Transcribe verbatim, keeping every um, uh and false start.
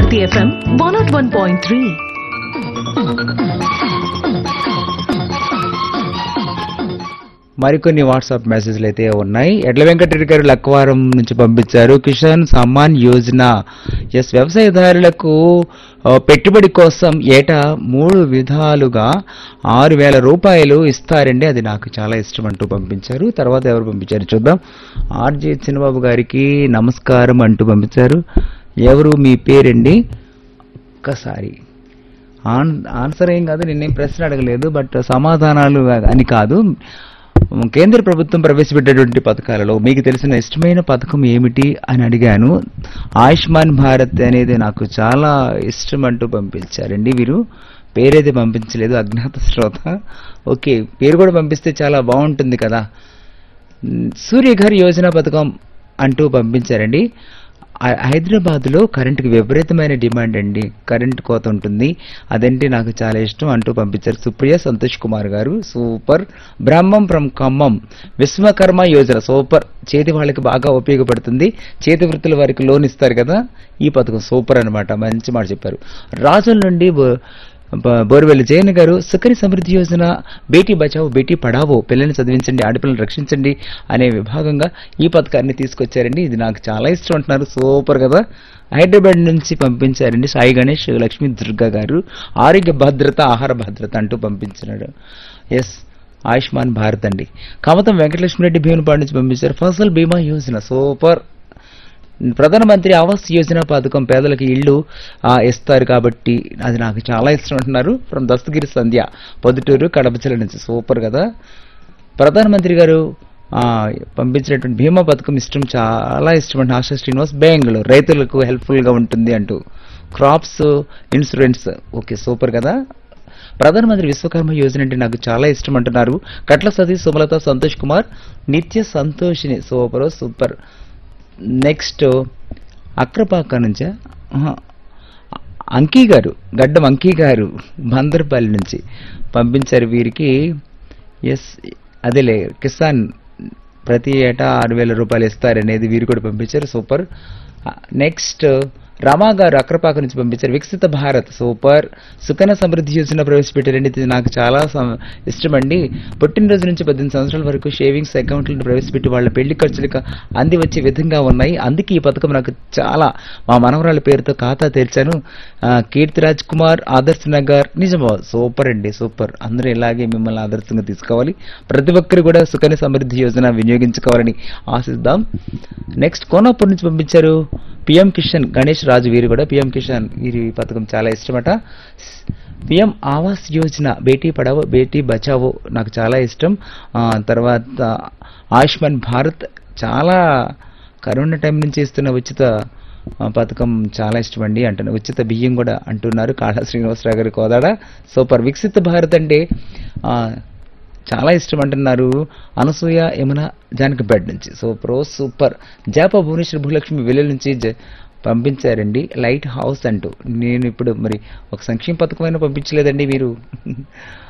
Bharati FM one not one point three. మరికొన్ని WhatsApp మెసేజ్లు అయితే ఉన్నాయి. ఎడ్ల వెంకటరెడ్డి గారు లక్వారం నుంచి పంపించారు. కిసాన్ సమ్మాన్ యోజన ఎస్ వ్యవసాయదారులకు పెట్టుబడి కోసం ఏటా మూడు విధాలుగా ఆరు వేల రూపాయలు ఇస్తారండి, అది నాకు చాలా ఇష్టం అంటూ పంపించారు. తర్వాత ఎవరు పంపించారు చూద్దాం. ఆర్జే చిన్నబాబు గారికి నమస్కారం అంటూ పంపించారు. ఎవరు మీ పేరండి? ఒక్కసారి ఆన్ ఆన్సర్ ఏం కాదు, నేనేం ప్రశ్న అడగలేదు, బట్ సమాధానాలు అని కాదు. కేంద్ర ప్రభుత్వం ప్రవేశపెట్టేటువంటి పథకాలలో మీకు తెలిసిన ఇష్టమైన పథకం ఏమిటి అని అడిగాను. ఆయుష్మాన్ భారత్ అనేది నాకు చాలా ఇష్టం అంటూ పంపించారండి. వీరు పేరైతే పంపించలేదు, అజ్ఞాత శ్రోత. ఓకే, పేరు కూడా పంపిస్తే చాలా బాగుంటుంది కదా. సూర్యఘర్ యోజన పథకం అంటూ పంపించారండి. హైదరాబాద్లో కరెంటుకి విపరీతమైన డిమాండ్ అండి, కరెంటు కోత ఉంటుంది, అదంటే నాకు చాలా ఇష్టం అంటూ పంపించారు. సుప్రియ సంతోష్ కుమార్ గారు super. Brahmam from Khammam Vishwakarma Yojana super, చేతి వాళ్ళకి బాగా ఉపయోగపడుతుంది, చేతి వృత్తుల వారికి లోన్ ఇస్తారు కదా, ఈ పథకం సూపర్ అనమాట, మంచి మాట చెప్పారు. రాజుల నుండి బోర్వెల్లి జయన్ గారు సుకన్య సమృద్ధి యోజన బేటీ బచావో బేటీ పడావో, పిల్లల్ని చదివించండి ఆడపిల్లల్ని రక్షించండి అనే విభాగంగా ఈ పథకాన్ని తీసుకొచ్చారండి, ఇది నాకు చాలా ఇష్టం అంటున్నారు. సూపర్ కదా. హైదరాబాద్ నుంచి పంపించారండి సాయి గణేష్ లక్ష్మీ దుర్గా గారు. ఆరోగ్య భద్రత ఆహార భద్రత అంటూ పంపించినాడు. ఎస్ ఆయుష్మాన్ భారత్ అండి. కమతం వెంకటలక్ష్మిరెడ్డి భీమనపాడు నుంచి పంపించారు. ఫసల్ బీమా యోజన సూపర్. ప్రధానమంత్రి ఆవాస్ యోజన పథకం పేదలకు ఇళ్లు ఇస్తారు కాబట్టి అది నాకు చాలా ఇష్టం అంటున్నారు. ఫ్రమ్ దస్తగిరి సంధ్య పొద్దుటూరు కడప జిల్లా నుంచి. సూపర్ కదా. ప్రధానమంత్రి గారు పంపించినటువంటి బీమా పథకం ఇష్టం, చాలా ఇష్టం అండి. ఆశా శ్రీనివాస్ బెంగళూరు, రైతులకు హెల్ప్ఫుల్గా ఉంటుంది అంటూ. క్రాప్స్ ఇన్సూరెన్స్ ఓకే సూపర్ కదా. ప్రధానమంత్రి విశ్వకర్మ యోజన అంటే నాకు చాలా ఇష్టం అంటున్నారు. కట్ల సతీష్ సుమలత సంతోష్ కుమార్ నిత్య సంతోషిని. Super super. నెక్స్ట్ అక్రపాక నుంచా అంకీ గారు, గడ్డం అంకీ గారు బందర్పల్లి నుంచి పంపించారు. వీరికి ఎస్ అదేలే కిసాన్ ప్రతి ఏటా ఆరు వేల రూపాయలు ఇస్తారనేది వీరు కూడా పంపించారు. సూపర్. నెక్స్ట్ రమా గారు అక్రపాక నుంచి పంపించారు. వికసిత భారత్ సూపర్. సుకన్య సమృద్ధి యోజన ప్రవేశపెట్టారండి, ఇది నాకు చాలా ఇష్టం అండి. పుట్టినరోజు నుంచి పద్దెనిమిది సంవత్సరాల వరకు సేవింగ్స్ అకౌంట్లను ప్రవేశపెట్టి వాళ్ళ పెళ్లి ఖర్చులకు అంది వచ్చే విధంగా ఉన్నాయి, అందుకే ఈ పథకం నాకు చాలా, మా మనవరాల పేరుతో ఖాతా తెరిచాను. కీర్తిరాజ్ కుమార్ ఆదర్శ్ నగర్ నిజామాబాద్. సూపర్ అండి సూపర్. అందరూ ఇలాగే మిమ్మల్ని ఆదర్శంగా తీసుకోవాలి, ప్రతి ఒక్కరు కూడా సుకన్య సమృద్ధి యోజన వినియోగించుకోవాలని ఆశిద్దాం. నెక్స్ట్ కోనాపూర్ నుంచి పంపించారు పిఎం కిషన్ గణేష్ రాజు, వీరు కూడా పిఎం కిషన్, వీరి పథకం చాలా ఇష్టమట. పిఎం ఆవాస్ యోజన బేటీ పడావో బేటీ బచావో నాకు చాలా ఇష్టం. తర్వాత ఆయుష్మాన్ భారత్ చాలా కరోనా టైం నుంచి ఇస్తున్న ఉచిత పథకం చాలా ఇష్టం అండి అంటున్నారు. ఉచిత బియ్యం కూడా అంటున్నారు కాళా శ్రీనివాసరావు గారి కోదాడ. సూపర్. వికసిత భారత్ అంటే చాలా ఇష్టం అంటున్నారు అనసూయ యమున జానకిపేట నుంచి. Super super. జాప భువనేశ్వర్ భూలక్ష్మి వెల్లుల్లి నుంచి పంపించారండి లైట్ హౌస్ అంటూ. నేను ఇప్పుడు మరి ఒక సంక్షేమ పథకమైనా పంపించలేదండి మీరు.